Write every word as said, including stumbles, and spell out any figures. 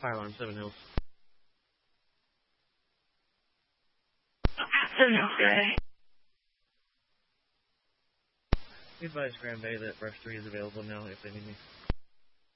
Fire alarm, Seven Hills. Okay. Be advised, Grand Bay, that Brush three is available now if they need me.